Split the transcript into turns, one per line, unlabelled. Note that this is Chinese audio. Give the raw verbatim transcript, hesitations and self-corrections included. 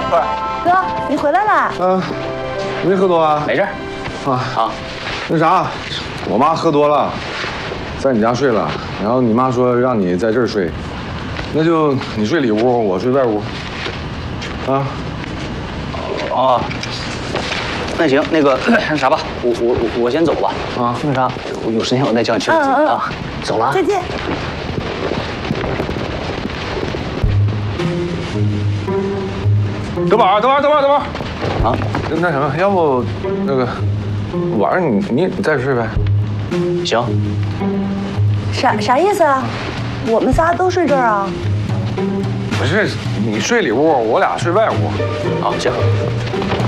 不是，
哥，你回来了。
嗯，没喝多啊？
没事。
啊
啊，
那啥，我妈喝多了，在你家睡了，然后你妈说让你在这儿睡，那就你睡里屋，我睡外屋。啊。
哦。那行，那个那啥吧，我我我我先走吧。
啊，
那啥，我有时间我再叫你吃饭啊。走了。
再见。
德宝，德宝，德宝，德宝。
啊，
那什么，要不那个晚上你你你再睡呗。
行。
啥啥意思啊？我们仨都睡这儿啊？
不是，你睡里屋，我俩睡外屋。
好，行。